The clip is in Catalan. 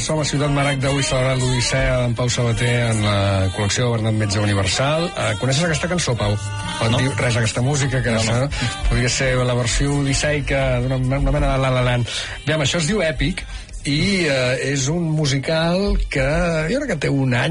som a Ciutat Marac d'avui celebrant l'Odissea d'en Pau Sabater en la col·lecció de Bernat Metge Universal. Coneixes aquesta cançó, Pau? No diu res, aquesta música, que no. Podria ser la versió odisseica d'una mena de La La Land. Aviam, això es diu Èpic i és un musical que jo crec que té un any